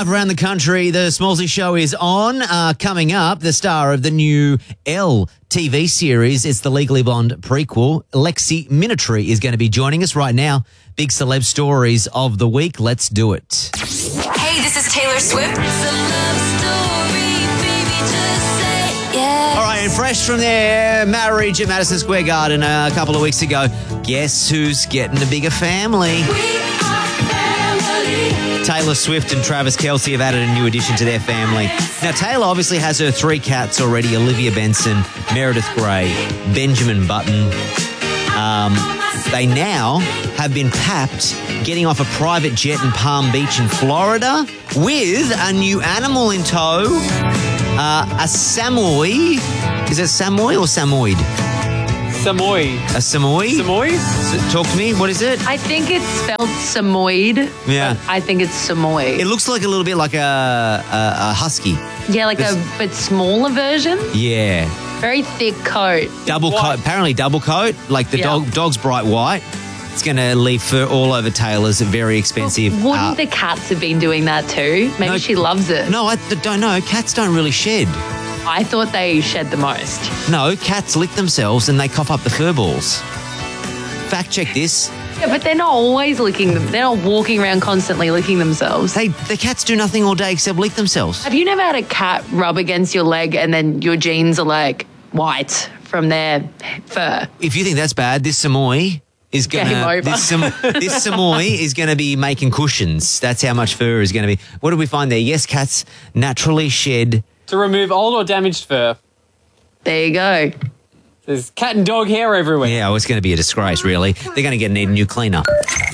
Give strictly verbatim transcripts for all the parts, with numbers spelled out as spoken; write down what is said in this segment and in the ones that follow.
Live around the country, the Smallsy Show is on. Uh, coming up, the star of the new Elle T V series. It's the Legally Blonde prequel. Lexi Minitry is going to be joining us right now. Big celeb stories of the week. Let's do it. Hey, this is Taylor Swift. All right, and fresh from their marriage at Madison Square Garden a couple of weeks ago, guess who's getting a bigger family? Taylor Swift and Travis Kelce have added a new addition to their family. Now, Taylor obviously has her three cats already, Olivia Benson, Meredith Grey, Benjamin Button. Um, they now have been papped getting off a private jet in Palm Beach in Florida with a new animal in tow, uh, a Samoy. Is it Samoy or Samoyed? Samoy. A Samoy? Samoy? S- Talk to me. What is it? I think it's spelled Samoyed. Yeah. I think it's Samoy. It looks like a little bit like a, a, a husky. yeah, like this- a but smaller version. Yeah. Very thick coat. Double White. coat. Apparently double coat. Like the Yeah. dog. Dog's bright white. It's going to leave fur all over Taylor's very expensive. Wouldn't uh, the cats have been doing that too? Maybe No. she loves it. No, I d- don't know. Cats don't really shed. I thought they shed the most. No, cats lick themselves and they cough up the fur balls. Fact check this. Yeah, but they're not always licking them. They're not walking around constantly licking themselves. They, the cats do nothing all day except lick themselves. Have you never had a cat rub against your leg and then your jeans are like white from their fur? If you think that's bad, this Samoy is going Game to over. this, Sam, this Samoy is going to be making cushions. That's how much fur is going to be. What did we find there? Yes, cats naturally shed. To remove old or damaged fur. There you go. There's cat and dog hair everywhere. Yeah, well, it's going to be a disgrace, really. They're going to get need a new cleaner.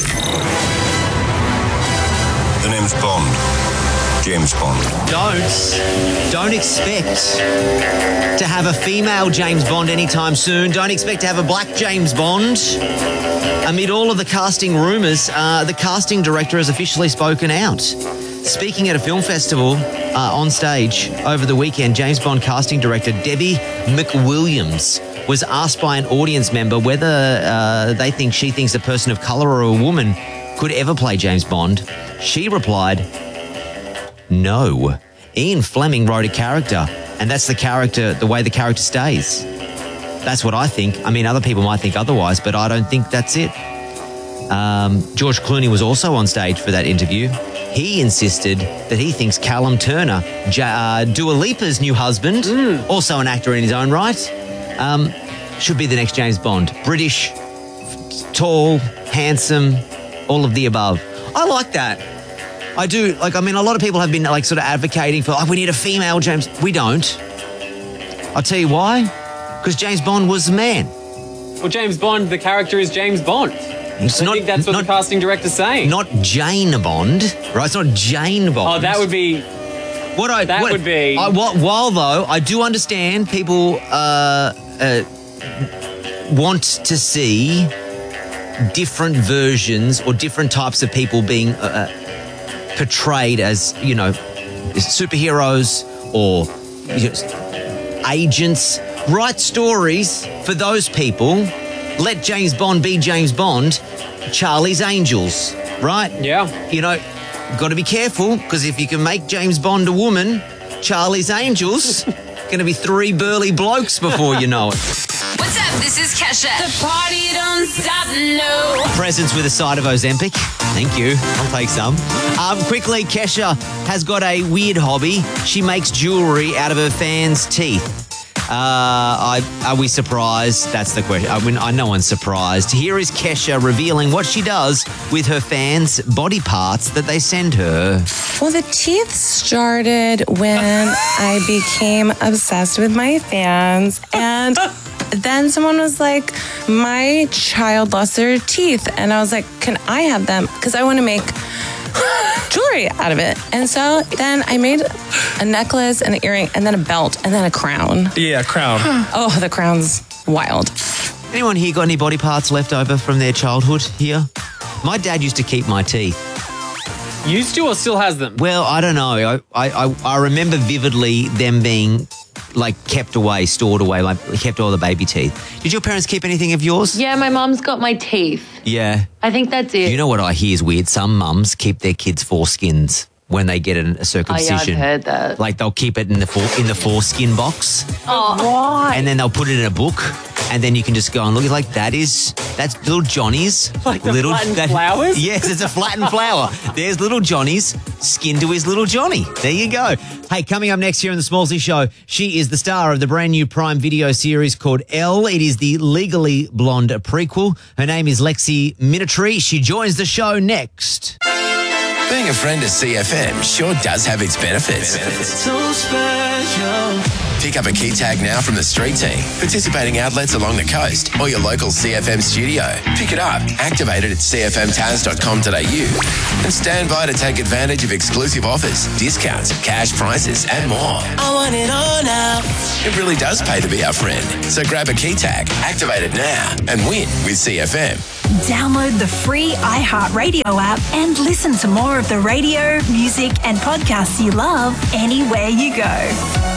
The name's Bond. James Bond. Don't, don't expect to have a female James Bond anytime soon. Don't expect to have a black James Bond. Amid all of the casting rumours, uh, the casting director has officially spoken out. Speaking at a film festival uh, on stage over the weekend, James Bond casting director Debbie McWilliams was asked by an audience member whether uh, they think she thinks a person of colour or a woman could ever play James Bond. She replied, no. Ian Fleming wrote a character, and that's the character, the way the character stays. That's what I think. I mean, other people might think otherwise, but I don't think that's it. Um, George Clooney was also on stage for that interview. He insisted that he thinks Callum Turner, ja- uh, Dua Lipa's new husband, Mm. also an actor in his own right, um, should be the next James Bond. British, tall, handsome, all of the above. I like that. I do. Like, I mean, a lot of people have been like sort of advocating for, like, we need a female James. We don't. I'll tell you why. Because James Bond was a man. Well, James Bond, the character is James Bond. It's I not, think that's what not, the casting director's saying. not Jane Bond, right? It's not Jane Bond. Oh, that would be... What I That what, would be- I, while, while though I do understand people uh, uh, want to see different versions or different types of people being uh, portrayed as, you know, superheroes or you know, agents. Write stories for those people. Let James Bond be James Bond. Charlie's Angels, right? Yeah. You know, got to be careful, because if you can make James Bond a woman, Charlie's Angels, going to be three burly blokes before you know it. What's up? This is Kesha. The party don't stop, no. Presents with a side of Ozempic. Thank you. I'll take some. Um, quickly, Kesha has got a weird hobby. She makes jewellery out of her fans' teeth. Uh, I, are we surprised? That's the question. I mean, I, no one's surprised. Here is Kesha revealing what she does with her fans' body parts that they send her. Well, the teeth started when I became obsessed with my fans. And then someone was like, my child lost their teeth. And I was like, can I have them? Because I want to make jewelry out of it. And so then I made a necklace and an earring and then a belt and then a crown. Yeah, crown. Oh, the crown's wild. Anyone here got any body parts left over from their childhood here? My dad used to keep my teeth. Used to or still has them? Well, I don't know. I, I, I remember vividly them being like kept away, stored away, like kept all the baby teeth. Did your parents keep anything of yours? Yeah, my mom's got my teeth. Yeah. I think that's it. You know what I hear is weird? Some mums keep their kids' foreskins. when they get an, a Oh, yeah, I've circumcision. heard that. Like they'll keep it in the fore, in the foreskin box, Oh, and then they'll put it in a book, and then you can just go and look. It's like that is that's little Johnny's Like the little flattened flowers? Yes, it's a flattened flower. There's little Johnny's skin to his little Johnny. There you go. Hey, coming up next here on the Smallsy Show, she is the star of the brand new Prime Video series called Elle. It is the Legally Blonde prequel. Her name is Lexi Minitry. She joins the show next. Being a friend of C F M sure does have its benefits. So special. Pick up a key tag now from the street team, participating outlets along the coast, or your local C F M studio. Pick it up, activate it at c f m taz dot com dot a u, and stand by to take advantage of exclusive offers, discounts, cash prizes, and more. I want it all now. It really does pay to be our friend. So grab a key tag, activate it now, and win with C F M. Download the free iHeartRadio app and listen to more of the radio, music, and podcasts you love anywhere you go.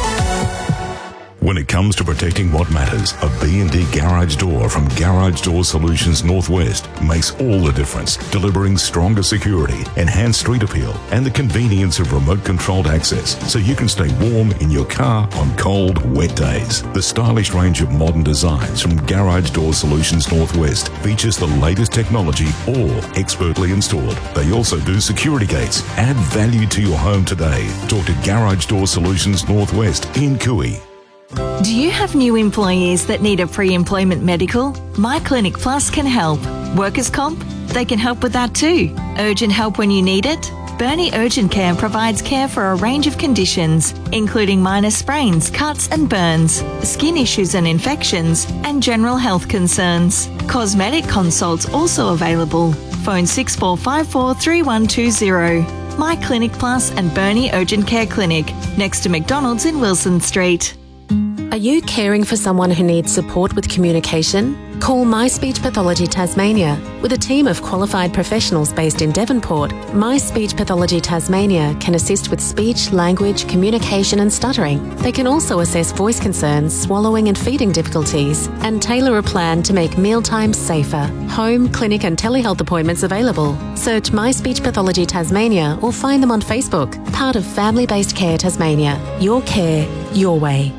When it comes to protecting what matters, a B and D garage door from Garage Door Solutions Northwest makes all the difference, delivering stronger security, enhanced street appeal, and the convenience of remote-controlled access so you can stay warm in your car on cold, wet days. The stylish range of modern designs from Garage Door Solutions Northwest features the latest technology, all expertly installed. They also do security gates. Add value to your home today. Talk to Garage Door Solutions Northwest in Cooey. Do you have new employees that need a pre-employment medical? My Clinic Plus can help. Workers' comp? They can help with that too. Urgent help when you need it? Bernie Urgent Care provides care for a range of conditions, including minor sprains, cuts and burns, skin issues and infections, and general health concerns. Cosmetic consults also available. Phone six four five four, three one two zero. My Clinic Plus and Bernie Urgent Care Clinic, next to McDonald's in Wilson Street. Are you caring for someone who needs support with communication? Call My Speech Pathology Tasmania. With a team of qualified professionals based in Devonport, My Speech Pathology Tasmania can assist with speech, language, communication and stuttering. They can also assess voice concerns, swallowing and feeding difficulties, and tailor a plan to make mealtimes safer. Home, clinic and telehealth appointments available. Search My Speech Pathology Tasmania or find them on Facebook. Part of Family Based Care Tasmania. Your care, your way.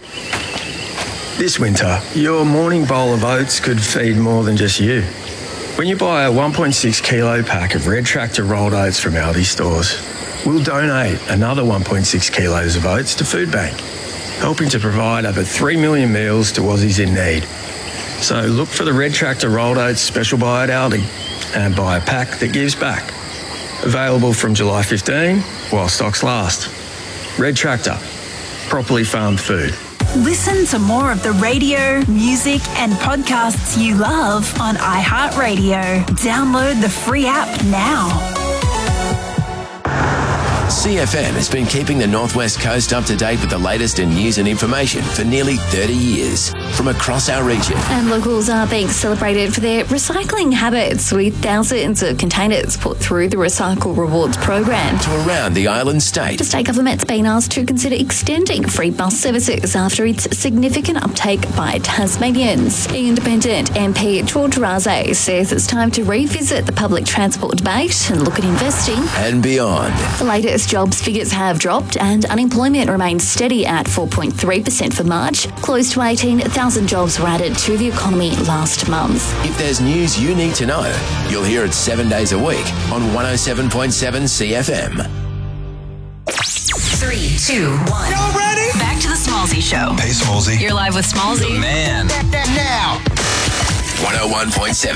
This winter, your morning bowl of oats could feed more than just you. When you buy a one point six kilo pack of Red Tractor rolled oats from Aldi stores, we'll donate another one point six kilos of oats to Food Bank, helping to provide over three million meals to Aussies in need. So look for the Red Tractor rolled oats special buy at Aldi and buy a pack that gives back. Available from July fifteenth while stocks last. Red Tractor, properly farmed food. Listen to more of the radio, music, and podcasts you love on iHeartRadio. Download the free app now. C F M has been keeping the Northwest Coast up to date with the latest in news and information for nearly thirty years from across our region. And locals are being celebrated for their recycling habits, with thousands of containers put through the Recycle Rewards program. To around the island state. The state government's been asked to consider extending free bus services after its significant uptake by Tasmanians. Independent M P George Raze says it's time to revisit the public transport debate and look at investing and beyond. The latest jobs figures have dropped and unemployment remains steady at four point three percent for March. Close to eighteen thousand jobs were added to the economy last month. If there's news you need to know, you'll hear it seven days a week on one oh seven point seven C F M. Three, two, one. Y'all ready? Back to the Smallsy Show. Hey, Smallsy. You're live with Smallsy. Man. Now. one oh one point seven